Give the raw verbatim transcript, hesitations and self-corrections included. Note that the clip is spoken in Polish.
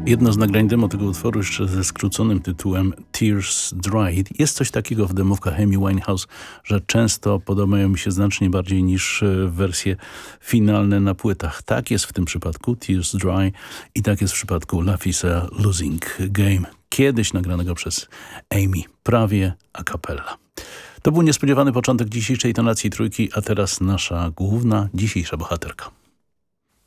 Jedno z nagrań demo tego utworu jeszcze ze skróconym tytułem Tears Dried. Jest coś takiego w demówkach Amy Winehouse, że często podobają mi się znacznie bardziej niż wersje finalne na płytach. Tak jest w tym przypadku Tears Dry i tak jest w przypadku Life is a Losing Game. Kiedyś nagranego przez Amy, prawie a cappella. To był niespodziewany początek dzisiejszej tonacji trójki, a teraz nasza główna, dzisiejsza bohaterka.